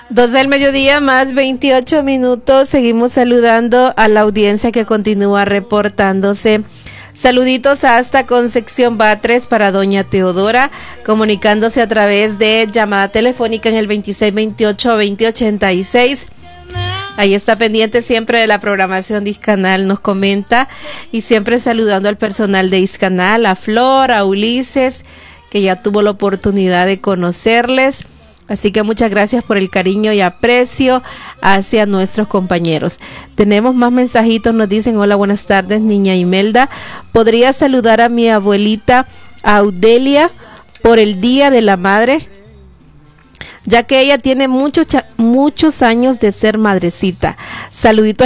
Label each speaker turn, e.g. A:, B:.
A: 12 del mediodía más 28 minutos. Seguimos saludando a la audiencia que continúa reportándose. Saluditos hasta Concepción Batres para doña Teodora, comunicándose a través de llamada telefónica en el 2628-2086. Ahí está pendiente siempre de la programación de Iscanal, nos comenta, y siempre saludando al personal de Iscanal, a Flor, a Ulises, que ya tuvo la oportunidad de conocerles. Así que muchas gracias por el cariño y aprecio hacia nuestros compañeros. Tenemos más mensajitos, nos dicen: hola, buenas tardes, niña Imelda. ¿Podría saludar a mi abuelita Audelia por el Día de la Madre? Ya que ella tiene muchos años de ser madrecita. Saluditos